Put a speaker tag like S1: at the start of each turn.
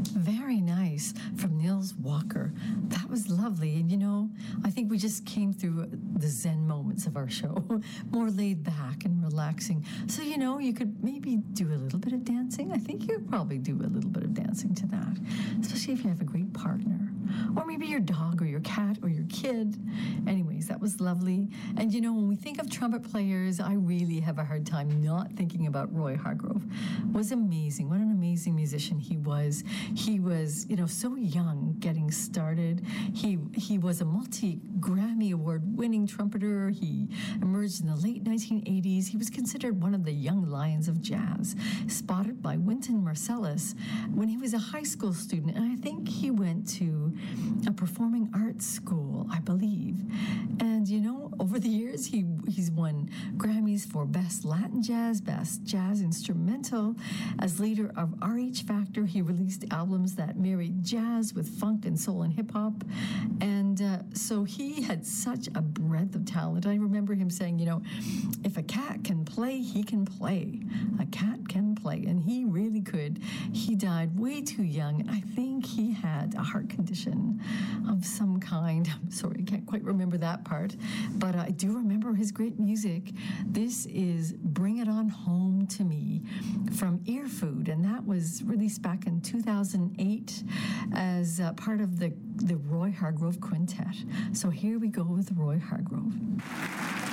S1: Very nice from Nils Walker. That was lovely. And I think we just came through the Zen moments of our show, more laid back and relaxing. So, you could maybe do a little bit of dancing. I think you could probably do a little bit of dancing to that, especially if you have a great partner, or maybe your dog or your cat or your kid. Anyways, that was lovely. And, when we think of trumpet players, I really have a hard time not thinking about Roy Hargrove. Was amazing. What an amazing musician he was. He was, so young getting started. He was a multi-Grammy Award-winning trumpeter. He emerged in the late 1980s. He was considered one of the young lions of jazz, spotted by Wynton Marsalis when he was a high school student. And I think he went to a performing arts school, I believe. And, over the years, he's won Grammys for Best Latin Jazz, Best Jazz Instrumental. As leader of RH Factor, he released albums that married jazz with funk and soul and hip-hop. And so he had such a breadth of talent. I remember him saying, if a cat can play, he can play. A cat can play. And he really could. He died way too young. And I think he had a heart condition of some kind. I'm sorry, I can't quite remember that part. But I do remember his great music. This is Bring It On Home to Me from Ear Food. And that was released back in 2008 as part of the Roy Hargrove Quintet. So here we go with Roy Hargrove.